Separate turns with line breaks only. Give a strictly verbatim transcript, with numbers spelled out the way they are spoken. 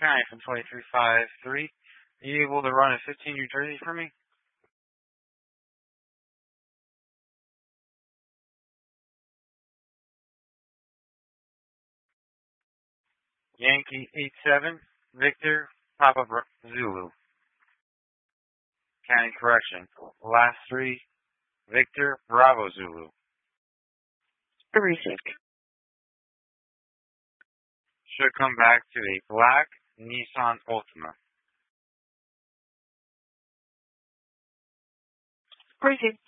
County from twenty-three five three. Are you able to run a fifteen New Jersey for me? Yankee eight seven, Victor, Papa Zulu. County correction. Last three, Victor, Bravo Zulu.
Received.
Should come back to a black Nissan Altima.
Received.